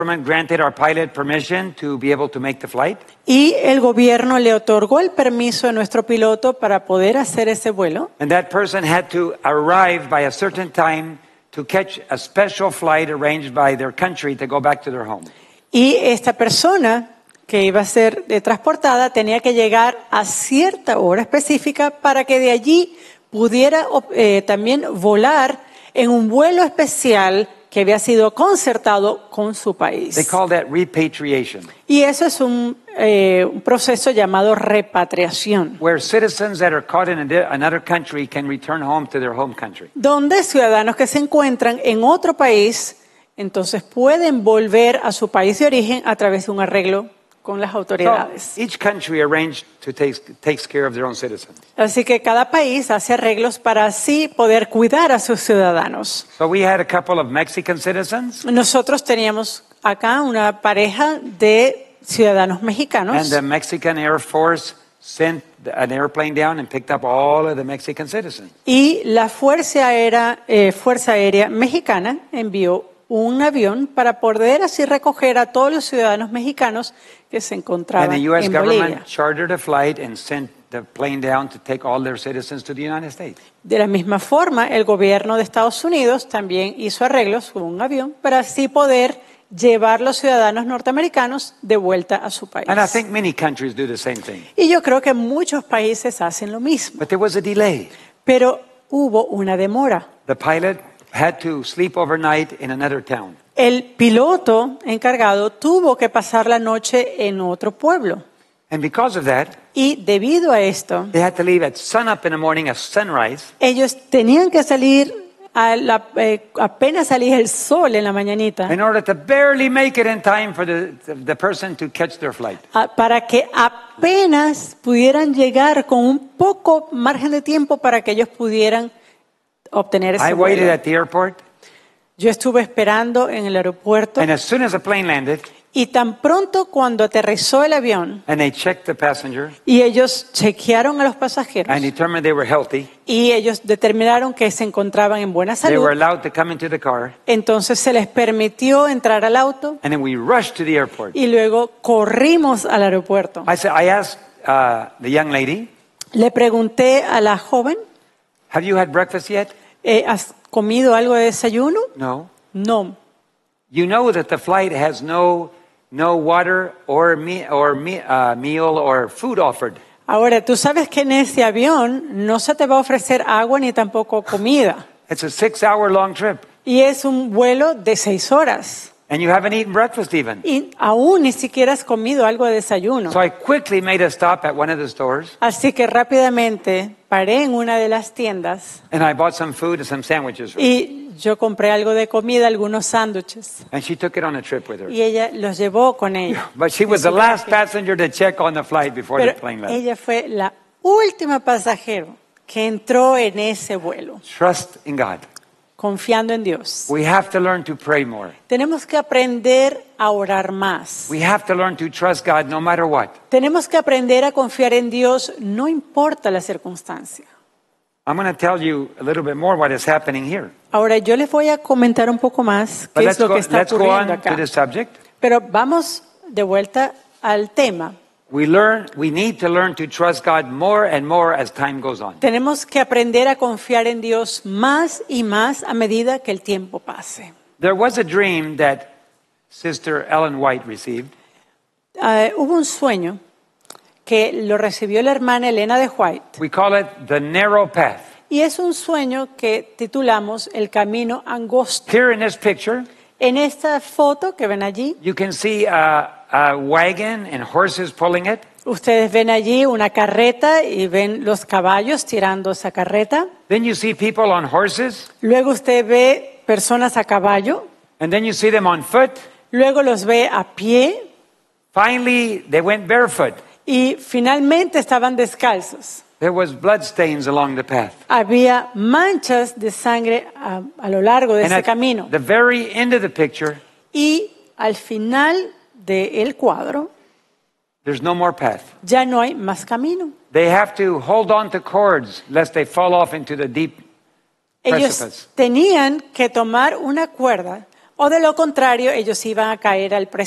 government granted our pilot permission to be able to make the flight. Y el gobierno le otorgó el permiso a nuestro piloto para poder hacer ese vuelo. And that person had to arrive by a certain time to catch a special flight arranged by their country to go back to their home. Y esta persona que iba a ser transportada tenía que llegar a cierta hora específica para que de allí pudiera también volar en un vuelo especial que había sido concertado con su país. They call that repatriation, Y eso es un proceso llamado repatriación, where citizens that are caught in another country can return home to their home country. donde ciudadanos que se encuentran en otro país entonces pueden volver a su país de origen a través de un arreglo con las autoridades. So each country arranged to takes care of their own citizens. Así que cada país hace arreglos para así poder cuidar a sus ciudadanos. So we had a couple of Mexican citizens, Nosotros teníamos acá una pareja de ciudadanos and mexicanos the Mexican Air Force sent an airplane down and picked up all of the Mexican citizens. y la Fuerza Aérea Mexicana envió un avión para poder así recoger a todos los ciudadanos mexicanos que se And encontraban the U.S. en government Bolivia. chartered a flight and sent the plane down to take all their citizens to the United States. De la misma forma, el gobierno de Estados Unidos también hizo arreglos con un avión para así poder llevar los ciudadanos norteamericanos de vuelta a su país. And I think many countries do the same thing. Y yo creo que muchos países hacen lo mismo, But there was a delay. pero hubo una demora. The pilot had to sleep overnight in another town. El piloto encargado tuvo que pasar la noche en otro pueblo. And because of that, Y debido a esto, they had to leave at sunup in the morning, at sunrise, ellos tenían que salir apenas salía el sol en la mañanita in order to barely make it in time for the person to catch their flight. para que apenas pudieran llegar con un poco margen de tiempo para que ellos pudieran obtener ese I waited vuelo. at the airport, Yo estuve esperando en el aeropuerto and as soon as the plane landed, y tan pronto cuando aterrizó el avión and they checked the passenger y ellos chequearon a los pasajeros and determined they were healthy, y ellos determinaron que se encontraban en buena they were salud, allowed to come into the car, entonces se les permitió entrar al auto and then we rushed to the airport. y luego corrimos al aeropuerto. I asked the young lady, Le pregunté a la joven, have you had breakfast yet? ¿has comido algo de desayuno? No. No. You know that the flight has no water or meal or food offered. Ahora, tú sabes que en ese avión no se te va a ofrecer agua ni tampoco comida. It's a 6-hour long trip, Y es un vuelo de 6 horas. and you haven't eaten breakfast even. Y aún ni siquiera has comido algo de desayuno. So I quickly made a stop at one of the stores, Así que rápidamente paré en una de las tiendas and I bought some food and some sandwiches for her. y yo compré algo de comida, algunos sándwiches. And she took it on a trip with her. Y ella los llevó con ella. But she was the last passenger to check on the flight before the Pero plane landed. ella fue la última pasajero que entró en ese vuelo, Trust in God. confiando en Dios. We have to learn to pray more. Tenemos que aprender a orar más. We have to learn to trust God no matter what. Tenemos que aprender a confiar en Dios, no importa la circunstancia. I'm going to tell you a little bit more what is happening here. Ahora, yo les voy a comentar un poco más But qué es lo que está let's go ocurriendo on acá. to the subject. Pero vamos de vuelta al tema. We need to learn to trust God more and more as time goes on. Tenemos que aprender a confiar en Dios más y más a medida que el tiempo pase. There was a dream that Sister Ellen White received, Hubo un sueño que lo recibió la hermana Elena de White. we call it the narrow path. Y es un sueño que titulamos El Camino Angosto. Here in this picture, En esta foto que ven allí, you can see a wagon and horses pulling it. ustedes ven allí una carreta y ven los caballos tirando esa carreta. Then you see people on horses, Luego usted ve personas a caballo. and then you see them on foot. Luego los ve a pie Finally, they went barefoot. y finalmente estaban descalzos. There was blood stains along the path. Había manchas de sangre a lo largo de And ese at camino. the very end of the picture, Y al final del cuadro there's no more path. ya no hay más camino. They have to hold on to cords lest they fall off into the deep Ellos precipice. tenían que tomar una cuerda o de lo contrario ellos iban a caer al